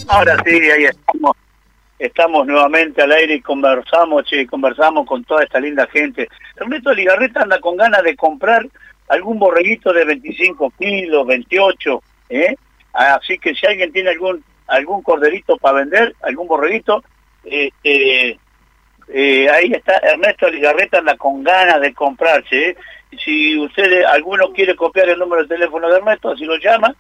Ahora sí, ahí estamos nuevamente al aire y conversamos con toda esta linda gente. Ernesto Ligarreta anda con ganas de comprar algún borreguito de 25 kilos, 28, así que si alguien tiene algún corderito para vender, algún borreguito, ahí está, Ernesto Ligarreta anda con ganas de comprarse, Si alguno quiere copiar el número de teléfono de Ernesto, así lo llama,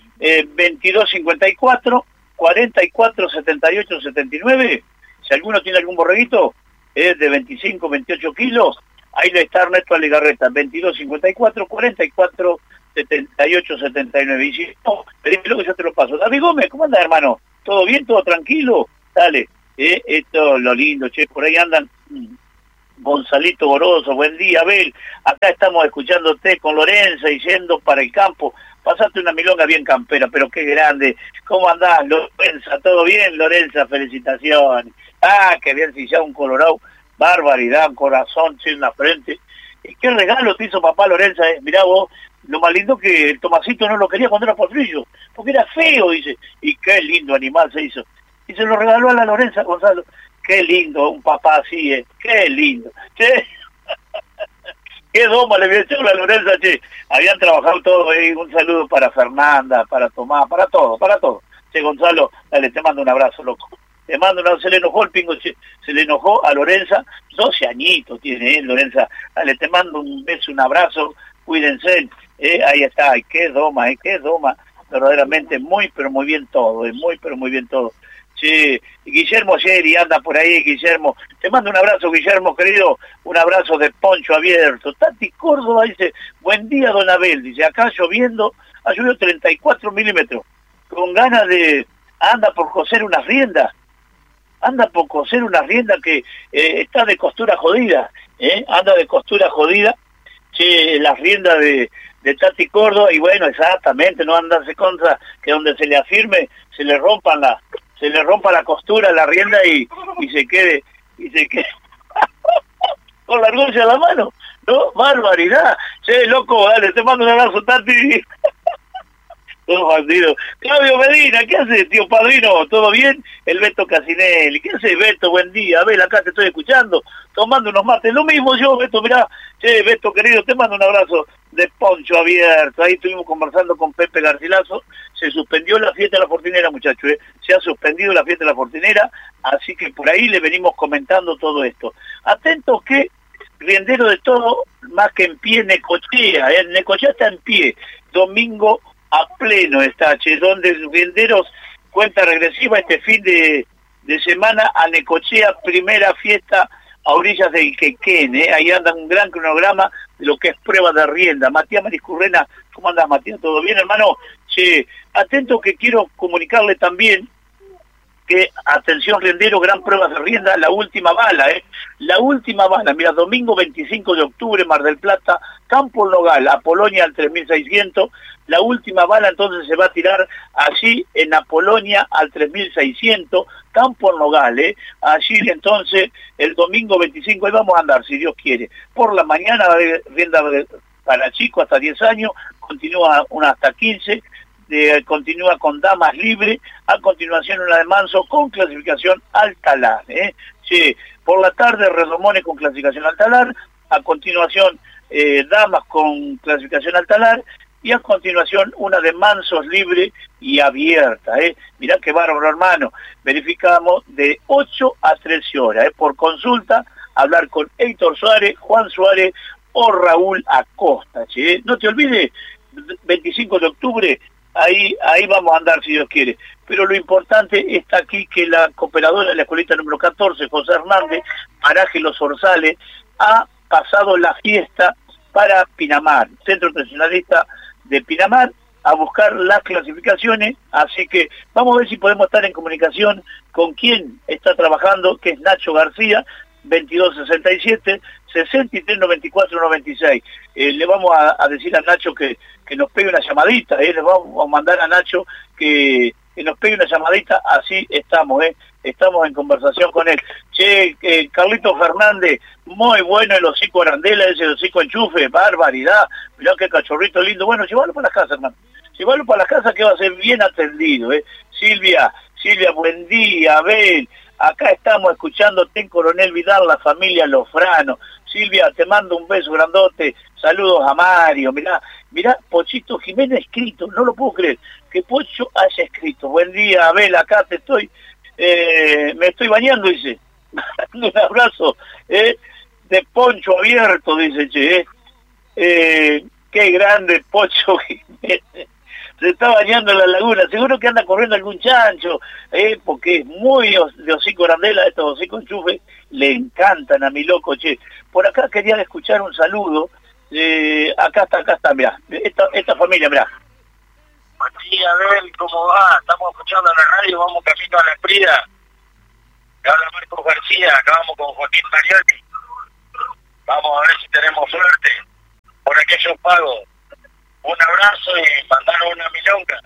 2254 44 78 79. Si alguno tiene algún borreguito de 25, 28 kilos, ahí le está Ernesto Ligarreta, 2254 44 78 79. Y si no, pedímelo que yo te lo paso. David Gómez, ¿cómo andas, hermano? ¿Todo bien? ¿Todo tranquilo? Dale, esto es lo lindo, por ahí andan. Gonzalito Goroso, buen día, Abel. Acá estamos escuchándote con Lorenza y yendo para el campo. Pasaste una milonga bien campera, pero qué grande. ¿Cómo andás, Lorenza? ¿Todo bien, Lorenza? Felicitaciones. Ah, qué bien, si ya un colorado. Barbaridad, un corazón, en la frente. ¿Y qué regalo te hizo papá Lorenza? Mirá vos, lo más lindo que el Tomasito no lo quería cuando era potrillo, porque era feo, dice. Y qué lindo animal se hizo. Y se lo regaló a la Lorenza, Gonzalo. Qué lindo, un papá así, qué lindo. Che, qué doma le había hecho la Lorenza, Habían trabajado todo ahí, un saludo para Fernanda, para Tomás, para todo. Che, Gonzalo, dale, te mando un abrazo, loco. Te mando un abrazo, se le enojó el pingo, se le enojó a Lorenza, 12 añitos tiene, Lorenza. Dale, te mando un beso, un abrazo, cuídense, ahí está, qué doma, verdaderamente muy, pero muy bien todo, muy bien todo. Sí, Guillermo Yeri anda por ahí, Guillermo. Te mando un abrazo, Guillermo, querido. Un abrazo de poncho abierto. Tati Córdoba dice, buen día, don Abel. Dice, acá lloviendo, ha llovido 34 milímetros. Con ganas de... Anda por coser unas riendas. Que está de costura jodida. Anda de costura jodida. Las riendas de Tati Córdoba. Y bueno, exactamente, no andarse contra que donde se le afirme, se le rompa la costura, la rienda y se quede con la argolla en la mano, ¿no? Barbaridad. Loco, dale, te mando un abrazo, Tati. Todo bandido. Claudio Medina, ¿qué haces, tío padrino? ¿Todo bien? El Beto Casinelli. ¿Qué haces, Beto? Buen día. Abel, acá te estoy escuchando, tomando unos mates. Lo mismo yo, Beto, mirá. Beto, querido, te mando un abrazo de poncho abierto. Ahí estuvimos conversando con Pepe Garcilaso. Se suspendió la fiesta de la Fortinera, muchachos. Se ha suspendido la fiesta de la Fortinera, así que por ahí le venimos comentando todo esto. Atentos que riendero de todo, más que en pie, Necochea. Necochea está en pie. Domingo a pleno está, donde rienderos, cuenta regresiva este fin de semana a Necochea, primera fiesta a orillas del Quequén, ahí anda un gran cronograma de lo que es prueba de rienda. Matías Mariscurrena, ¿cómo andas, Matías? ¿Todo bien, hermano? Atento que quiero comunicarle también que, atención riendero, gran prueba de rienda, la última bala, mira, domingo 25 de octubre, Mar del Plata, Campo Nogal, Apolonia al 3600, la última bala entonces se va a tirar allí en Apolonia al 3600, Campo Nogal, allí entonces el domingo 25, ahí vamos a andar, si Dios quiere, por la mañana rienda para chicos hasta 10 años, continúa una hasta 15, continúa con damas libre, a continuación una de manso con clasificación al talar, por la tarde redomones con clasificación al talar, a continuación damas con clasificación al talar, y a continuación una de mansos libre y abierta, mirá qué bárbaro, hermano. Verificamos de 8 a 13 horas, por consulta, hablar con Héctor Suárez, Juan Suárez o Raúl Acosta, no te olvides, 25 de octubre, ahí vamos a andar si Dios quiere. Pero lo importante está aquí que la cooperadora de la escuelita número 14, José Hernández, paraje Los Orzales, ha pasado la fiesta para Pinamar, Centro Tradicionalista de Pinamar, a buscar las clasificaciones, así que vamos a ver si podemos estar en comunicación con quien está trabajando, que es Nacho García, 2267 639496. Le vamos a decir a Nacho que nos pegue una llamadita, le vamos a mandar a Nacho que nos pegue una llamadita, así estamos, estamos en conversación con él. Carlito Fernández, muy bueno el hocico Arandela, ese hocico enchufe, barbaridad, mirá qué cachorrito lindo. Bueno, llévalo para la casa, hermano, llévalo para la casa que va a ser bien atendido, Silvia Silvia, buen día, Abel. Acá estamos escuchándote en Coronel Vidal, la familia Lofrano. Silvia, te mando un beso grandote. Saludos a Mario. Mirá, Pochito Jiménez escrito, no lo puedo creer, que Pocho haya escrito. Buen día, Abel, acá te estoy, me estoy bañando, dice. Un abrazo, de poncho abierto, dice, che, qué grande Pocho Jiménez. Se está bañando en la laguna, seguro que anda corriendo algún chancho, porque es muy de hocico grandela, estos hocico enchufe, le encantan a mi loco, che. Por acá quería escuchar un saludo, acá está, mirá, esta familia, mirá. Buen día, Abel, ¿cómo va? Estamos escuchando en la radio, vamos camino a la Prida. Habla Marcos García, acá vamos con Joaquín Marioli. Vamos a ver si tenemos suerte por aquellos pagos. Un abrazo y mandaron una milonga.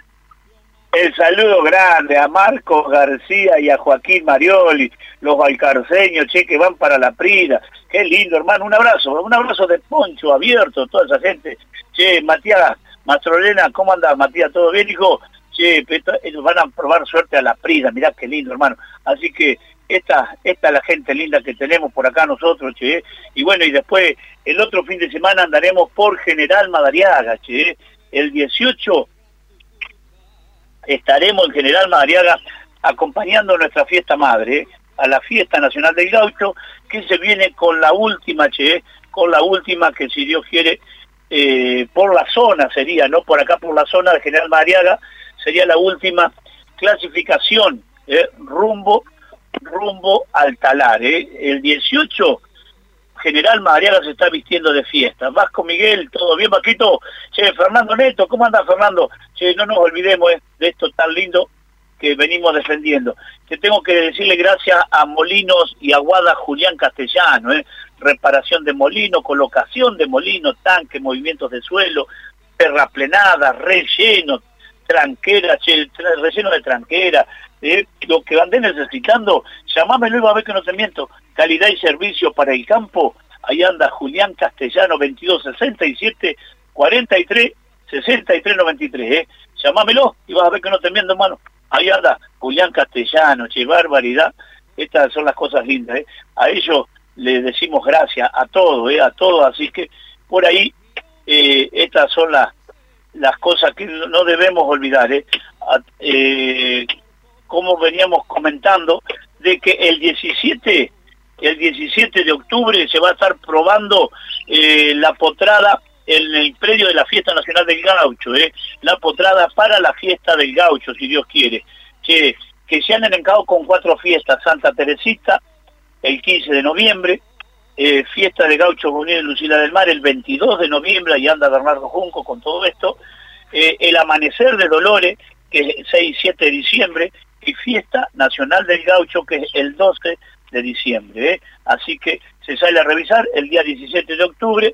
El saludo grande a Marcos García y a Joaquín Marioli, los valcarceños, che, que van para la Prida. Qué lindo, hermano, un abrazo de poncho abierto, toda esa gente. Che, Matías Mastrolena, ¿cómo andás, Matías? ¿Todo bien, hijo? Che, ellos van a probar suerte a la Prida, mirá qué lindo, hermano. Así que esta es la gente linda que tenemos por acá nosotros, che. Y bueno, y después el otro fin de semana andaremos por General Madariaga, che. El 18 estaremos en General Madariaga acompañando a nuestra fiesta madre, a la Fiesta Nacional del Gaucho, que se viene con la última, che, con la última que, si Dios quiere, por la zona sería, ¿no? Por acá, por la zona de General Madariaga, sería la última clasificación, rumbo al Talar, El 18, General Madariaga se está vistiendo de fiesta. Vasco Miguel, ¿todo bien, Vasquito? Che, Fernando Neto, ¿cómo anda, Fernando? Che, no nos olvidemos de esto tan lindo que venimos defendiendo. Te tengo que decirle gracias a Molinos y Aguada Julián Castellano, reparación de molino, colocación de molino, tanque, movimientos de suelo, terraplenada, relleno, tranquera, relleno de tranquera, lo que andé necesitando, llamámelo y va a ver que no te miento. Calidad y servicio para el campo, ahí anda Julián Castellano, 2267 43 63 93, llamámelo y vas a ver que no te miento, hermano. Ahí anda Julián Castellano, che, barbaridad. Estas son las cosas lindas, A ellos les decimos gracias, a todos, a todos, así que por ahí estas son las cosas que no debemos olvidar, como veníamos comentando, de que el 17 de octubre se va a estar probando la potrada en el predio de la Fiesta Nacional del Gaucho, la potrada para la Fiesta del Gaucho, si Dios quiere, que se han elencado con 4 fiestas: Santa Teresita, el 15 de noviembre, Fiesta de Gaucho Unido de Lucila del Mar, el 22 de noviembre, ahí anda Bernardo Junco con todo esto, el Amanecer de Dolores, que es 6 y 7 de diciembre, y Fiesta Nacional del Gaucho, que es el 12 de diciembre, Así que se sale a revisar el día 17 de octubre,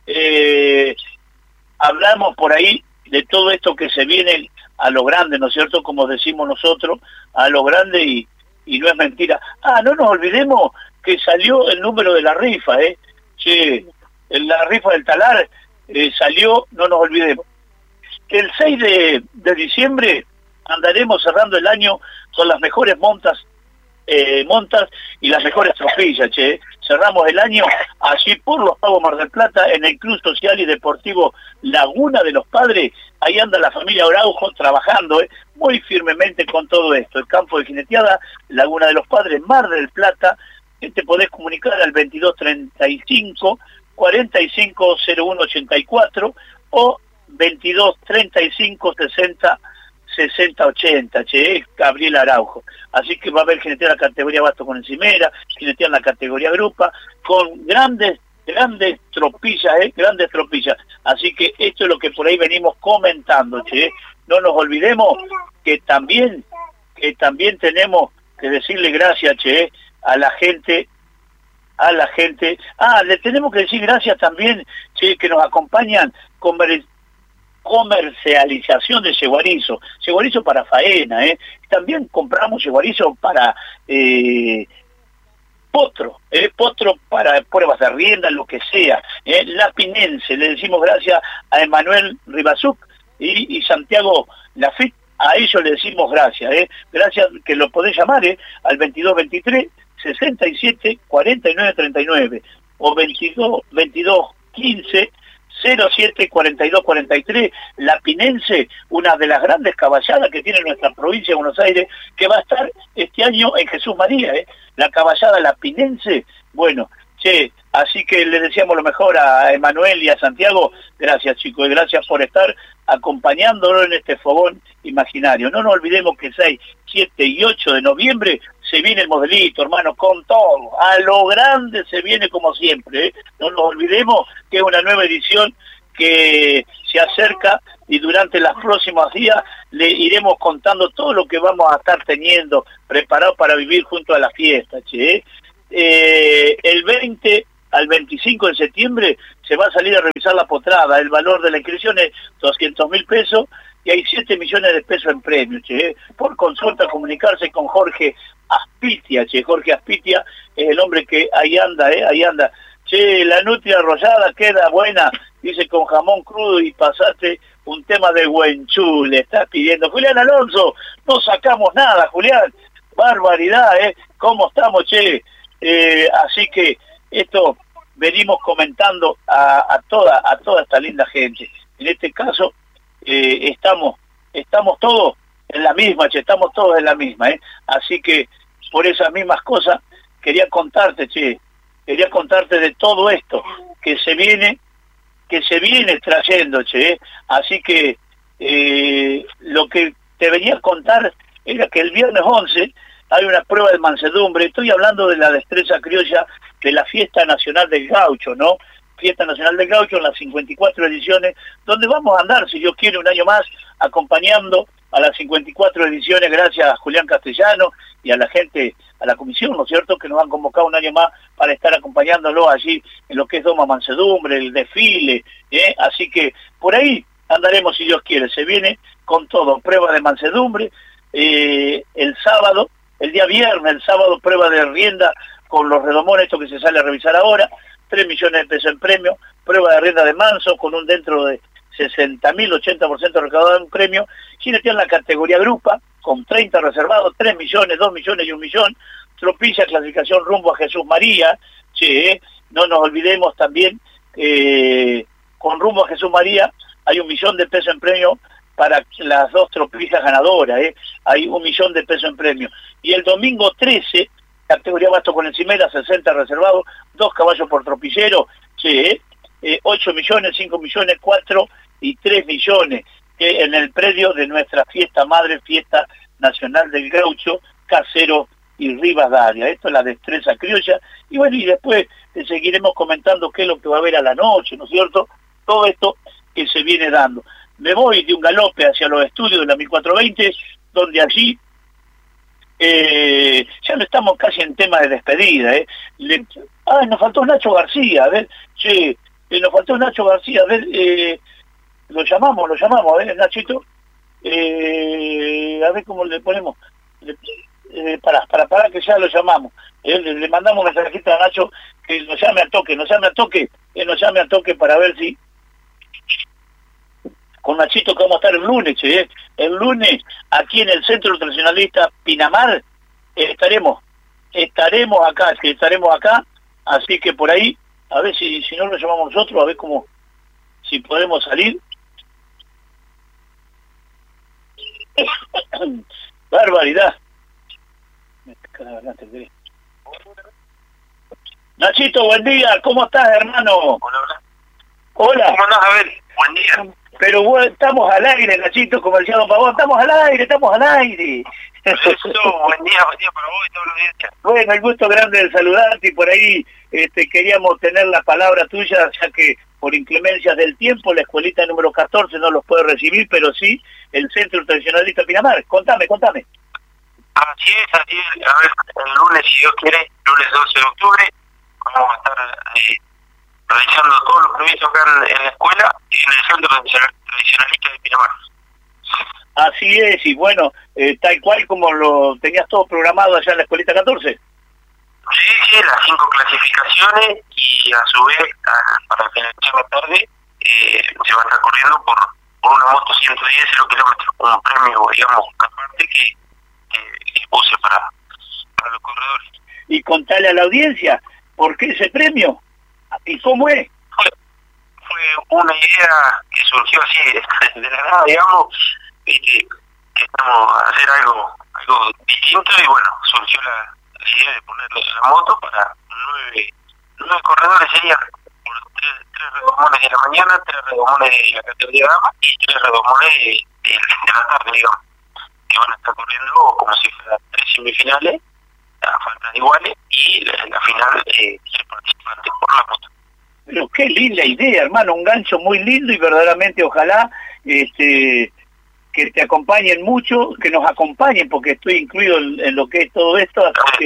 hablamos por ahí de todo esto que se viene a lo grande, ¿no es cierto? Como decimos nosotros, a lo grande, y no es mentira. No nos olvidemos que salió el número de la rifa, Che, la rifa del Talar salió, no nos olvidemos. El 6 de diciembre andaremos cerrando el año con las mejores montas y las mejores tropillas, che. Cerramos el año allí por Los Pagos, Mar del Plata, en el Club Social y Deportivo Laguna de los Padres. Ahí anda la familia Araujo trabajando muy firmemente con todo esto. El campo de jineteada, Laguna de los Padres, Mar del Plata. Te podés comunicar al 2235 450184 o 2235 6080, che, Gabriel Araujo. Así que va a haber jinetea en la categoría Basto con encimera, jinetea en la categoría Grupa, con grandes tropillas, grandes tropillas. Así que esto es lo que por ahí venimos comentando, che. No nos olvidemos que también tenemos que decirle gracias, che, a la gente. Le tenemos que decir gracias también, che, que nos acompañan con comercialización de yeguarizo para faena, También compramos yeguarizo para potro para pruebas de rienda, lo que sea, Lapinense. Le decimos gracias a Emanuel Ribasuc y Santiago Lafitte, a ellos le decimos gracias, gracias, que lo podés llamar al 2223 67 49 39 o 22 15 07 42 43, La Pinense, una de las grandes caballadas que tiene nuestra provincia de Buenos Aires, que va a estar este año en Jesús María, la caballada La Pinense. Bueno, así que le deseamos lo mejor a Emanuel y a Santiago. Gracias, chicos, y gracias por estar acompañándolo en este fogón imaginario. No nos olvidemos que 6, 7 y 8 de noviembre se viene el modelito, hermano, con todo. A lo grande se viene como siempre, No nos olvidemos que es una nueva edición que se acerca y durante los próximos días le iremos contando todo lo que vamos a estar teniendo preparado para vivir junto a la fiesta, el 20 al 25 de septiembre se va a salir a revisar la potrada. El valor de la inscripción es 200.000 pesos y hay 7 millones de pesos en premios. Por consulta, comunicarse con Jorge Aspitia. Jorge Aspitia es el hombre que ahí anda, ahí anda. La nutria arrollada queda buena, dice, con jamón crudo y pasaste un tema de huenchú, le estás pidiendo. Julián Alonso, no sacamos nada, Julián. Barbaridad, ¿Cómo estamos, así que esto venimos comentando a toda esta linda gente. En este caso estamos todos en la misma, estamos todos en la misma, así que por esas mismas cosas quería contarte de todo esto que se viene trayendo, así que lo que te venía a contar era que el viernes 11 hay una prueba de mansedumbre. Estoy hablando de la destreza criolla de la Fiesta Nacional del Gaucho, Fiesta Nacional del Gaucho en las 54 ediciones, donde vamos a andar, si Dios quiere, un año más, acompañando a las 54 ediciones, gracias a Julián Castellano y a la gente, a la comisión, ¿no es cierto?, que nos han convocado un año más para estar acompañándolo allí en lo que es Doma Mansedumbre, el desfile, así que por ahí andaremos, si Dios quiere. Se viene con todo, prueba de mansedumbre, el sábado, el día viernes, el sábado, prueba de rienda con los redomones, esto que se sale a revisar ahora, 3 millones de pesos en premio, prueba de rienda de manso con un dentro de 60.000, 80% recaudado en premio, jinete en la categoría grupa, con 30 reservados, 3 millones, 2 millones y 1 millón, tropilla, clasificación rumbo a Jesús María, no nos olvidemos también, con rumbo a Jesús María hay 1 millón de pesos en premio para las 2 tropillas ganadoras, hay 1 millón de pesos en premio. Y el domingo 13, categoría basto con encimera, 60 reservados, 2 caballos por tropillero, 8 millones, 5 millones, 4 y 3 millones, en el predio de nuestra fiesta madre, Fiesta Nacional del Gaucho, Casero y Rivadavia. Esto es la destreza criolla, y bueno, y después seguiremos comentando qué es lo que va a haber a la noche, ¿no es cierto? Todo esto que se viene dando. Me voy de un galope hacia los estudios de la 1420, donde allí ya no estamos casi en tema de despedida, nos faltó Nacho García, a ver, nos faltó Nacho García, a ver, lo llamamos, a ver, Nachito, a ver cómo le ponemos, para que ya lo llamamos, le mandamos una mensajita a Nacho que nos llame al toque para ver si con Nachito, que vamos a estar el lunes, el lunes aquí en el Centro Tradicionalista Pinamar, estaremos acá, así que por ahí, a ver si no lo llamamos nosotros, a ver cómo, si podemos salir. Barbaridad. Nachito, buen día, ¿cómo estás, hermano? Hola. ¿Cómo andás, Abel? Buen día. Pero bueno, estamos al aire, Nachito, como decía don Pavón, estamos al aire. Eso, buen día para vos y todos los días. Bueno, el gusto grande de saludarte, y por ahí queríamos tener la palabra tuya, ya que por inclemencias del tiempo la escuelita número 14 no los puede recibir, pero sí el Centro Tradicionalista Pinamar. Contame. Así es, a ver, el lunes, si Dios quiere, lunes 12 de octubre, vamos a estar realizando todos los previstos acá en la escuela y en el Centro Tradicionalista de Pinamar. Así es, y bueno, tal cual como lo tenías todo programado allá en la escuelita 14. Sí, las 5 clasificaciones, y a su vez, para finalizar la tarde, se va a estar corriendo por por una moto 110 kilómetros, un premio, digamos, aparte que puse para los corredores. Y contale a la audiencia, ¿por qué ese premio? ¿Y cómo es? Fue una idea que surgió así de la nada, digamos, que estamos a hacer algo distinto y bueno, surgió la idea de poner la moto para nueve corredores, serían por tres redomones de la mañana, 3 redomones de la categoría dama y 3 redomones de la tarde, digamos, que van a estar corriendo como si fueran 3 semifinales a faltas iguales y la final 3 participantes por la moto. Pero qué linda idea, hermano, un gancho muy lindo y verdaderamente ojalá que te acompañen mucho, que nos acompañen, porque estoy incluido en lo que es todo esto, así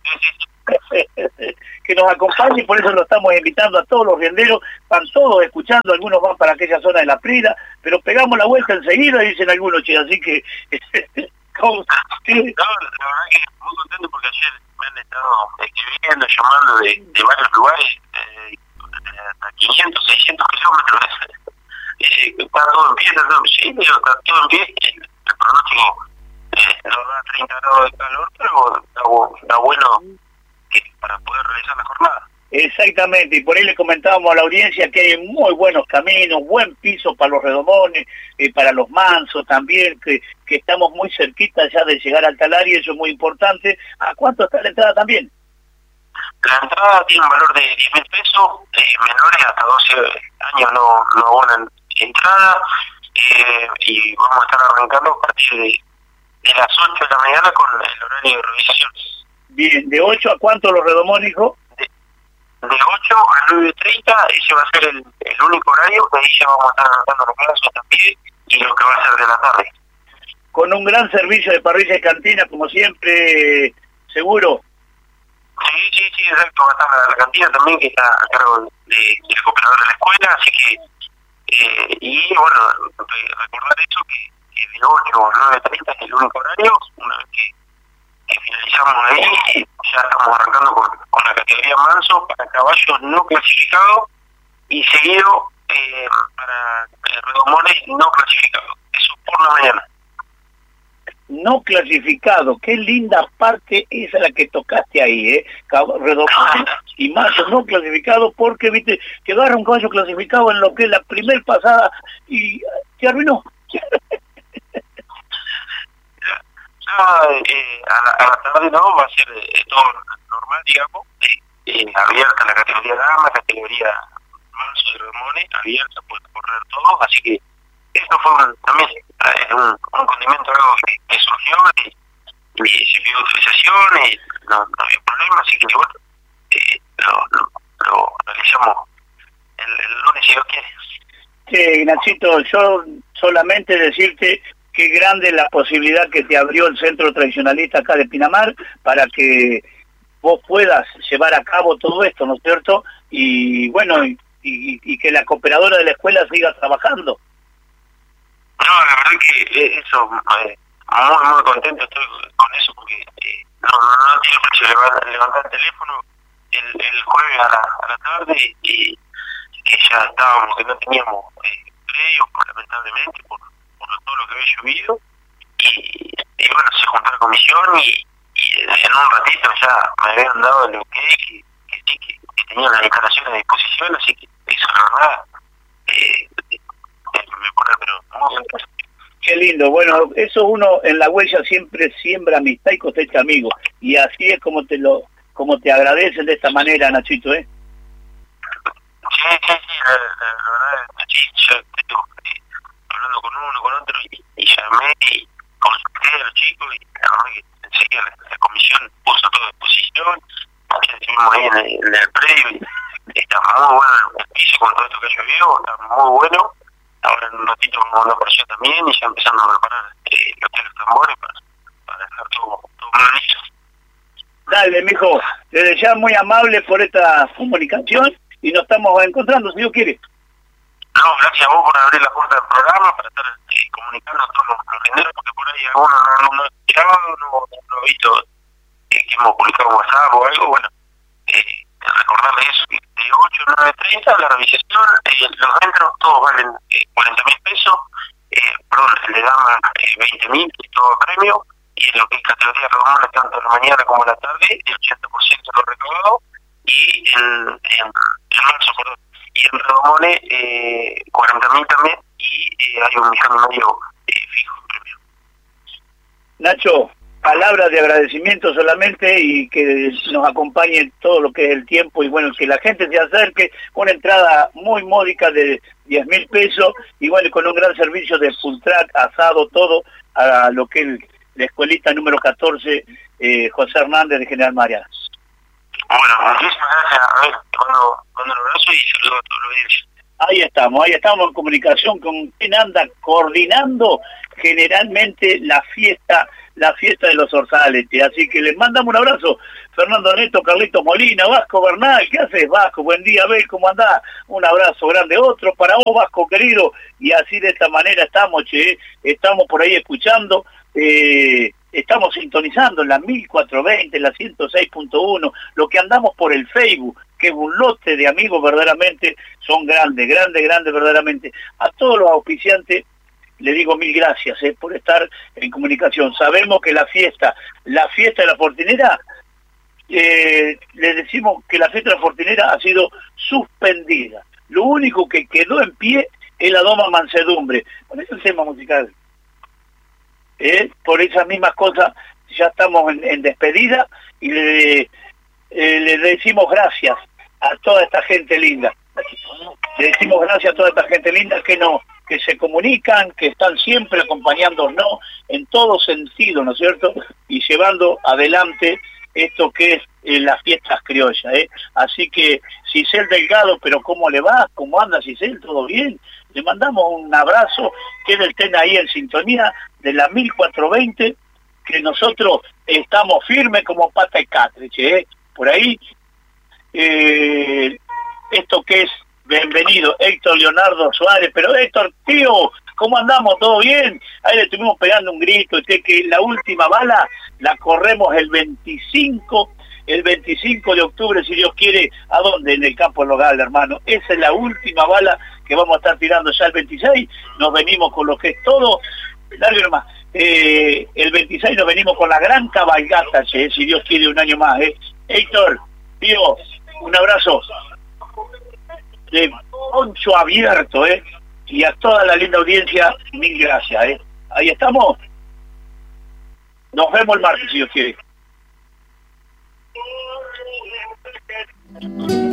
que nos acompañen, por eso lo estamos invitando a todos los rienderos, van todos escuchando, algunos van para aquella zona de la Prida, pero pegamos la vuelta enseguida, dicen algunos, che, así que... ¿cómo? Sí. No, la verdad que muy contento porque ayer me han estado escribiendo, llamando de varios lugares, hasta 500, 600 kilómetros. Está todo en pie, está todo en pie. El pronóstico nos da 30 grados de calor, pero está bueno para poder realizar la jornada. Exactamente, y por ahí le comentábamos a la audiencia que hay muy buenos caminos, buen piso para los redomones, para los mansos también, que estamos muy cerquita ya de llegar al talar y eso es muy importante. ¿A cuánto está la entrada también? La entrada tiene un valor de 10.000 pesos, menores hasta 12 años no abonan entrada, y vamos a estar arrancando a partir de las 8 de la mañana con el horario de revisación. Bien, ¿de 8 a cuánto los redomones, hijo? De 8 a 9:30, ese va a ser el único horario, que ahí ya vamos a estar arrancando los clases también y lo que va a ser de la tarde. Con un gran servicio de parrilla y cantina, como siempre, seguro. Sí, exacto, va a estar la cantina también, que está a cargo del cooperador de la escuela, así que, y bueno, recordar eso, que de 8 a 9:30 es el único horario, una vez que finalizamos ahí, ya estamos arrancando con la categoría manso para caballos no clasificados y seguido para redomones no clasificados, eso por la mañana. No clasificado, qué linda parte esa la que tocaste ahí, redomones y mansos no clasificados, porque viste que agarra un caballo clasificado en lo que es la primer pasada y se arruinó. A la tarde no, va a ser todo normal, digamos, abierta la categoría dama, categoría manso y redomones, abierta, puede correr todo, así que esto fue también un condimento, algo que surgió y se pidió autorización y no había problema, así que bueno, lo realizamos el lunes si Dios quiere. Sí, Nachito, yo solamente decirte qué grande la posibilidad que te abrió el Centro Tradicionalista acá de Pinamar para que vos puedas llevar a cabo todo esto, ¿no es cierto? Y bueno, y que la cooperadora de la escuela siga trabajando. No, la verdad que eso, muy contento estoy con eso, porque no tiene precio levantar el teléfono el jueves a la tarde y que ya estábamos, que no teníamos predios, lamentablemente, por todo lo que había llovido, y bueno, se juntó la comisión y en un ratito ya me habían dado el ok, que tenían las instalaciones a disposición, así que eso la verdad me pone pero muy contento. Qué lindo, bueno, eso uno en la huella siempre siembra amistad y cosecha amigos, y así es como te agradecen de esta manera, Nachito, ¿eh? Sí, la verdad, sí, yo estoy hablando con uno, con otro, y llamé y consulté a los chicos, y la verdad que enseguida la comisión puso todo a disposición, estuvimos ahí en el predio, y está muy bueno el piso con todo esto que llovió, está muy bueno. Ahora en un ratito vamos a andar por allá también y ya empezando a preparar los tambores para dejar todo muy listo. Dale, mijo, desde ya muy amable por esta comunicación y nos estamos encontrando, si Dios quiere. No, gracias a vos por abrir la puerta del programa, para estar comunicando a todos los renderos, porque por ahí algunos no he escuchado, no he visto que hemos publicado en WhatsApp o algo, bueno, recordarles eso, que de 8 a 9:30 la revisación, los dentros todos valen 40.000 pesos perdón, le dan 20.000 y todo premio, y en lo que es categoría Redomones, tanto en la mañana como en la tarde, el 80% de lo recaudado, y en marzo, perdón, y en Redomones 40.000 también, y hay 1,5 millones fijo en premio. Nacho, palabras de agradecimiento solamente y que nos acompañe todo lo que es el tiempo y bueno, que la gente se acerque con entrada muy módica de 10.000 pesos y bueno, con un gran servicio de full track, asado, todo a lo que es la escuelita número 14, José Hernández de General Mariana. Bueno, muchísimas gracias, a ver, cuando lo abrazo y saludo a todos los días. Ahí estamos en comunicación con quien anda coordinando generalmente la fiesta de los Orzales, así que les mandamos un abrazo, Fernando Neto, Carlitos Molina, Vasco Bernal, ¿qué haces Vasco? Buen día, Abel, ¿cómo andás? Un abrazo grande, otro para vos Vasco querido, y así de esta manera estamos, estamos por ahí escuchando, estamos sintonizando en la 1420, en la 106.1, lo que andamos por el Facebook, que es un lote de amigos verdaderamente, son grandes verdaderamente, a todos los auspiciantes, le digo mil gracias por estar en comunicación. Sabemos que la fiesta de la Fortinera, le decimos que la fiesta de la Fortinera ha sido suspendida. Lo único que quedó en pie es la Doma Mansedumbre. Con ese tema musical. Por esas mismas cosas ya estamos en despedida y le decimos gracias a toda esta gente linda. Le decimos gracias a toda esta gente linda que se comunican, que están siempre acompañándonos en todo sentido, ¿no es cierto? Y llevando adelante esto que es las fiestas criollas, Así que, Cisel Delgado, pero ¿cómo le va? ¿Cómo anda Cisel? ¿Todo bien? Le mandamos un abrazo, que estén ahí en sintonía de la 1420, que nosotros estamos firmes como pata y catre, Por ahí, esto que es bienvenido, Héctor Leonardo Suárez, pero Héctor, tío, ¿cómo andamos? ¿Todo bien? Ahí le estuvimos pegando un grito, que la última bala la corremos el 25 de octubre, si Dios quiere, ¿a dónde? En el campo local, hermano. Esa es la última bala que vamos a estar tirando ya el 26, nos venimos con lo que es todo, largo nomás, el 26 nos venimos con la gran cabalgata, si Dios quiere, un año más, Héctor, tío, un abrazo de poncho abierto, y a toda la linda audiencia, mil gracias, Ahí estamos. Nos vemos el martes, si Dios quiere.